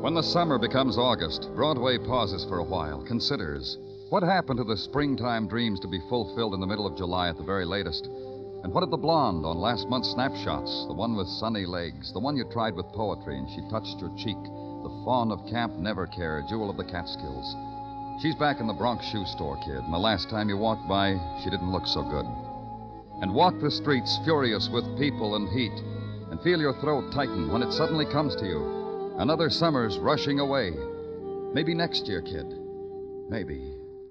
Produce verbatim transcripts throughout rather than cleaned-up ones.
When the summer becomes August, Broadway pauses for a while, considers what happened to the springtime dreams to be fulfilled in the middle of July at the very latest. And what of the blonde on last month's snapshots, the one with sunny legs, the one you tried with poetry and she touched your cheek, the fawn of Camp Nevercare, jewel of the Catskills. She's back in the Bronx shoe store, kid, and the last time you walked by, she didn't look so good. And walk the streets furious with people and heat, and feel your throat tighten when it suddenly comes to you. Another summer's rushing away. Maybe next year, kid. Maybe.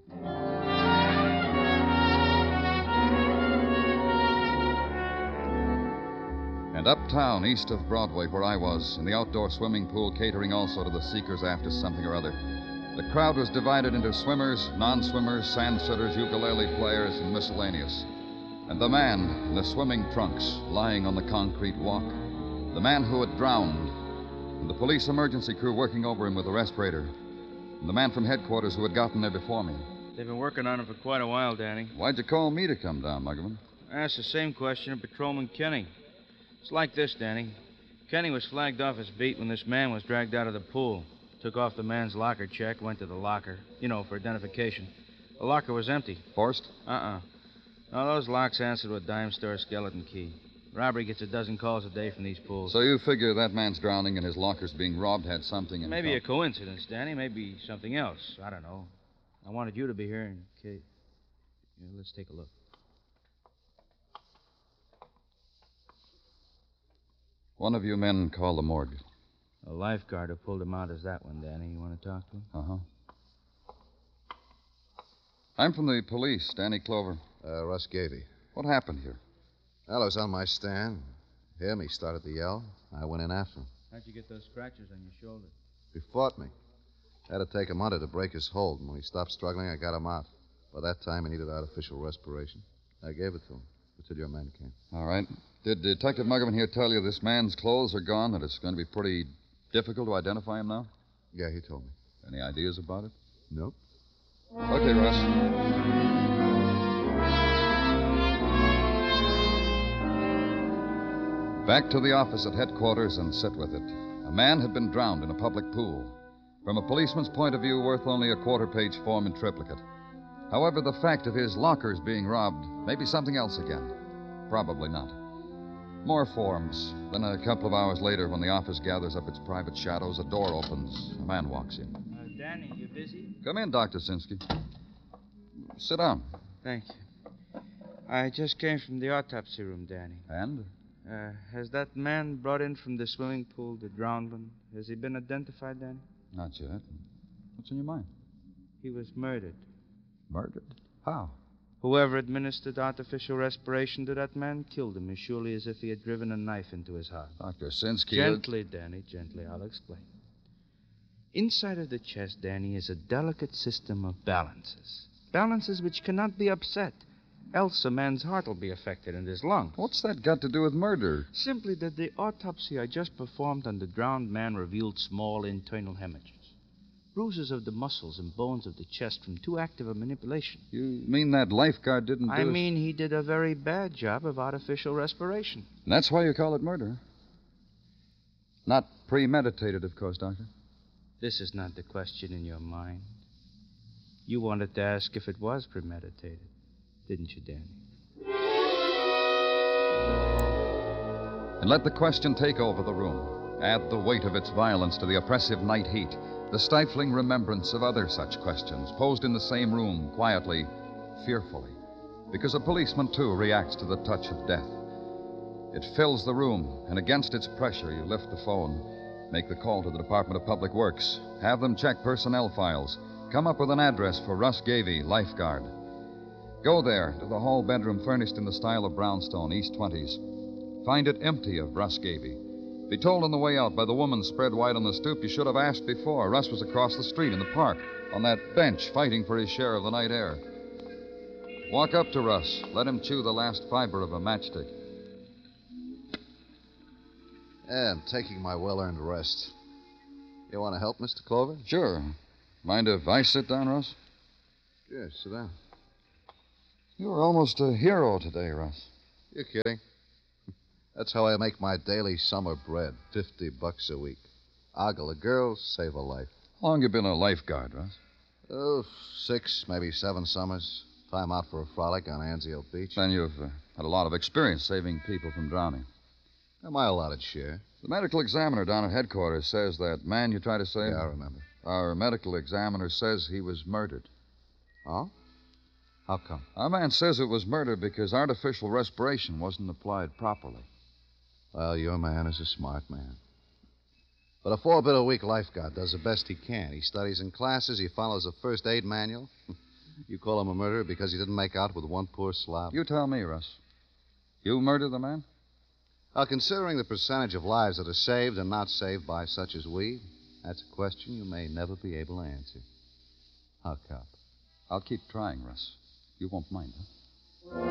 And uptown, east of Broadway, where I was, in the outdoor swimming pool catering also to the seekers after something or other, the crowd was divided into swimmers, non-swimmers, sand-sitters, ukulele players, and miscellaneous. And the man in the swimming trunks, lying on the concrete walk, the man who had drowned, and the police emergency crew working over him with a respirator, and the man from headquarters who had gotten there before me. They've been working on him for quite a while, Danny. Why'd you call me to come down, Muggerman? I asked the same question of Patrolman Kenny. It's like this, Danny. Kenny was flagged off his beat when this man was dragged out of the pool. Took off the man's locker check, went to the locker, you know, for identification. The locker was empty. Forced? Uh-uh. No, those locks answered with dime store skeleton key. Robbery gets a dozen calls a day from these pools. So you figure that man's drowning and his locker's being robbed had something in Maybe it. a coincidence, Danny. Maybe something else. I don't know. I wanted you to be here in case. Yeah, let's take a look. One of you men call the morgue. A lifeguard who pulled him out is that one, Danny. You want to talk to him? Uh-huh. I'm from the police, Danny Clover. Uh, Russ Gavey. What happened here? Well, I was on my stand. Him, he started to yell. I went in after him. How'd you get those scratches on your shoulder? He fought me. Had to take him under to break his hold, and when he stopped struggling, I got him out. By that time, he needed artificial respiration. I gave it to him until your men came. All right. Did Detective Muggerman here tell you this man's clothes are gone, that it's going to be pretty difficult to identify him now? Yeah, he told me. Any ideas about it? Nope. Okay, Russ. Back to the office at headquarters and sit with it. A man had been drowned in a public pool. From a policeman's point of view, worth only a quarter-page form in triplicate. However, the fact of his lockers being robbed may be something else again. Probably not. More forms. Then a couple of hours later, when the office gathers up its private shadows, a door opens. A man walks in. Uh, Danny, you busy? Come in, Doctor Sinsky. Sit down. Thank you. I just came from the autopsy room, Danny. And? Uh, has that man brought in from the swimming pool, the drowned one, has he been identified, Danny? Not yet. What's in your mind? He was murdered. Murdered? How? Whoever administered artificial respiration to that man killed him as surely as if he had driven a knife into his heart. Doctor Sinsky... Gently, Danny, gently. I'll explain. Inside of the chest, Danny, is a delicate system of balances. Balances which cannot be upset. Else a man's heart will be affected and his lungs. What's that got to do with murder? Simply that the autopsy I just performed on the drowned man revealed small internal hemorrhages. Bruises of the muscles and bones of the chest from too active a manipulation. You mean that lifeguard didn't do I it? mean he did a very bad job of artificial respiration. And that's why you call it murder? Not premeditated, of course, Doctor. This is not the question in your mind. You wanted to ask if it was premeditated, didn't you, Danny? And let the question take over the room. Add the weight of its violence to the oppressive night heat, the stifling remembrance of other such questions, posed in the same room, quietly, fearfully. Because a policeman, too, reacts to the touch of death. It fills the room, and against its pressure, you lift the phone, make the call to the Department of Public Works, have them check personnel files, come up with an address for Russ Gavey, lifeguard. Go there to the hall bedroom furnished in the style of brownstone, East twenties. Find it empty of Russ Gavey. Be told on the way out by the woman spread wide on the stoop you should have asked before. Russ was across the street in the park, on that bench, fighting for his share of the night air. Walk up to Russ. Let him chew the last fiber of a matchstick. Yeah, I'm taking my well-earned rest. You want to help, Mister Clover? Sure. Mind if I sit down, Russ? Yeah, sit down. You were almost a hero today, Russ. You're kidding. That's how I make my daily summer bread, fifty bucks a week. Ogle a girl, save a life. How long you been a lifeguard, Russ? Oh, six, maybe seven summers. Time out for a frolic on Anzio Beach. Then you've uh, had a lot of experience saving people from drowning. My allotted share. The medical examiner down at headquarters says that man you tried to save... Yeah, I remember. Our medical examiner says he was murdered. Oh? How come? Our man says it was murder because artificial respiration wasn't applied properly. Well, your man is a smart man. But a four-bit-a-week lifeguard does the best he can. He studies in classes. He follows a first aid manual. You call him a murderer because he didn't make out with one poor slob? You tell me, Russ. You murdered the man? Well, considering the percentage of lives that are saved and not saved by such as we, that's a question you may never be able to answer. How, Cop? I'll keep trying, Russ. You won't mind, huh?